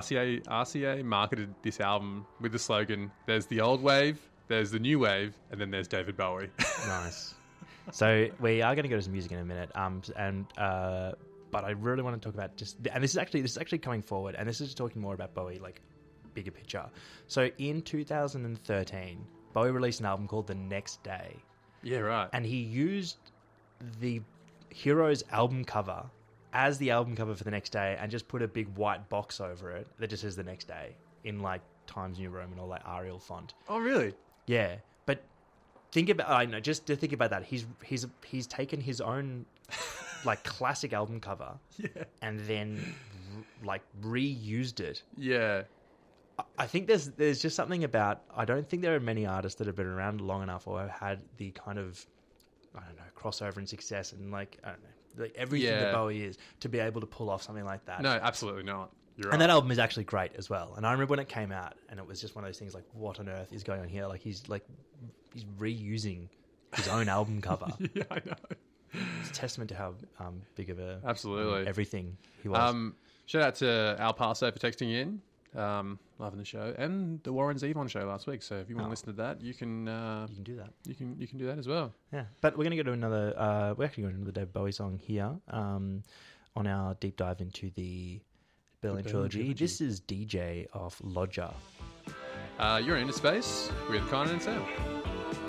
RCA marketed this album with the slogan, there's the old wave, there's the new wave, and then there's David Bowie. Nice. So we are going to go to some music in a minute, but I really want to talk about and this is actually coming forward, and this is talking more about Bowie, like bigger picture. So in 2013, Bowie released an album called The Next Day. Yeah, right. And he used the Heroes album cover as the album cover for The Next Day, and just put a big white box over it that just says The Next Day in like Times New Roman or like Arial font. Oh, really? Yeah, but think about just to think about that. He's taken his own like classic album cover, and then like reused it. Yeah. I think there's just something about, I don't think there are many artists that have been around long enough or have had the kind of, I don't know, crossover and success and like, I don't know, like everything that Bowie is, to be able to pull off something like that. No, absolutely not. You're right. And that album is actually great as well. And I remember when it came out, and it was just one of those things like, what on earth is going on here? Like he's reusing his own album cover. Yeah, I know. It's a testament to how big of a absolutely everything he was. Shout out to Al Parso for texting in. Loving the show, and the Warren Zevon show last week. So if you want to listen to that, you can do that. You can do that as well. Yeah, but we're going to go to another. We're actually going to another David Bowie song here on our deep dive into the Berlin Trilogy. This is DJ of Lodger. You're in Inner Space with Conan and Sam.